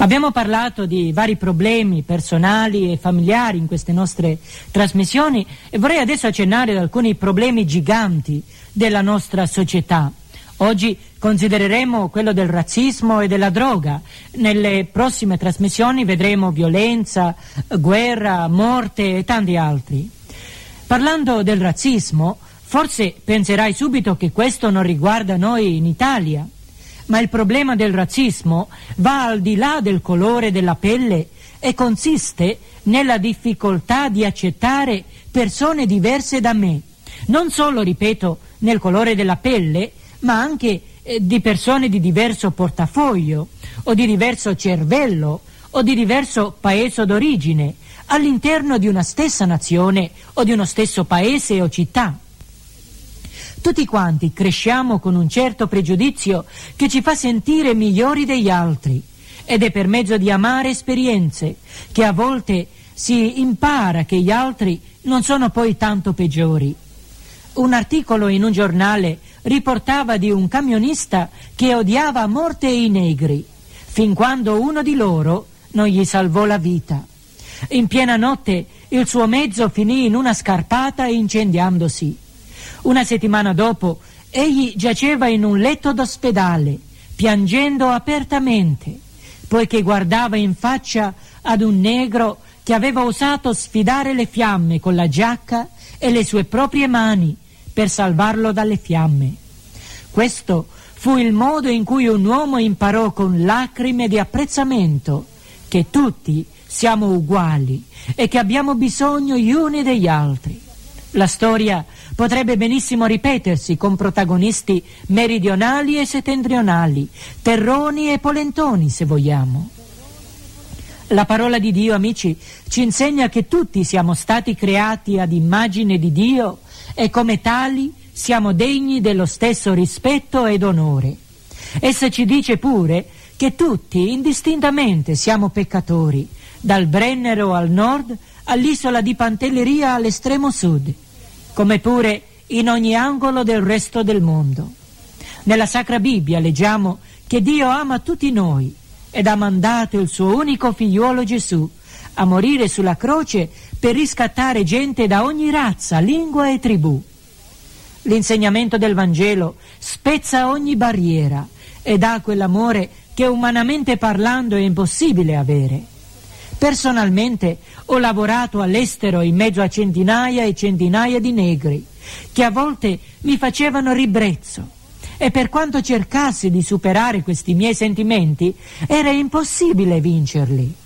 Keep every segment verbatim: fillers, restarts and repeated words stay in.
Abbiamo parlato di vari problemi personali e familiari in queste nostre trasmissioni e vorrei adesso accennare ad alcuni problemi giganti della nostra società. Oggi considereremo quello del razzismo e della droga. Nelle prossime trasmissioni vedremo violenza, guerra, morte e tanti altri. Parlando del razzismo, forse penserai subito che questo non riguarda noi in Italia, ma il problema del razzismo va al di là del colore della pelle e consiste nella difficoltà di accettare persone diverse da me. Non solo, ripeto, nel colore della pelle, ma anche eh, di persone di diverso portafoglio, o di diverso cervello, o di diverso paese d'origine, all'interno di una stessa nazione o di uno stesso paese o città. Tutti quanti cresciamo con un certo pregiudizio che ci fa sentire migliori degli altri, ed è per mezzo di amare esperienze che a volte si impara che gli altri non sono poi tanto peggiori. Un articolo in un giornale riportava di un camionista che odiava a morte i negri, fin quando uno di loro non gli salvò la vita. In piena notte il suo mezzo finì in una scarpata incendiandosi. Una settimana dopo egli giaceva in un letto d'ospedale, piangendo apertamente, poiché guardava in faccia ad un negro che aveva osato sfidare le fiamme con la giacca e le sue proprie mani per salvarlo dalle fiamme. Questo fu il modo in cui un uomo imparò con lacrime di apprezzamento che tutti siamo uguali e che abbiamo bisogno gli uni degli altri. La storia potrebbe benissimo ripetersi con protagonisti meridionali e settentrionali, terroni e polentoni, se vogliamo. La parola di Dio, amici, ci insegna che tutti siamo stati creati ad immagine di Dio e come tali siamo degni dello stesso rispetto ed onore. Essa ci dice pure che tutti indistintamente siamo peccatori, dal Brennero al nord all'isola di Pantelleria all'estremo sud, come pure in ogni angolo del resto del mondo. Nella Sacra Bibbia leggiamo che Dio ama tutti noi ed ha mandato il suo unico figliuolo Gesù a morire sulla croce per riscattare gente da ogni razza, lingua e tribù. L'insegnamento del Vangelo spezza ogni barriera e dà quell'amore che umanamente parlando è impossibile avere. Personalmente ho lavorato all'estero in mezzo a centinaia e centinaia di negri che a volte mi facevano ribrezzo, e per quanto cercassi di superare questi miei sentimenti era impossibile vincerli.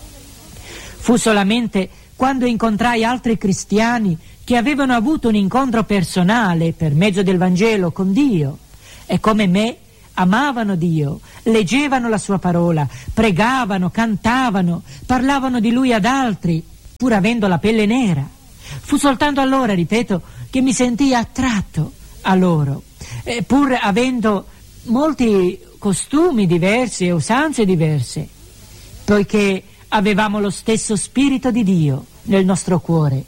Fu solamente quando incontrai altri cristiani che avevano avuto un incontro personale per mezzo del Vangelo con Dio e come me amavano Dio, leggevano la sua parola, pregavano, cantavano, parlavano di Lui ad altri, pur avendo la pelle nera. Fu soltanto allora, ripeto, che mi sentii attratto a loro, eh, pur avendo molti costumi diversi e usanze diverse, poiché avevamo lo stesso Spirito di Dio nel nostro cuore.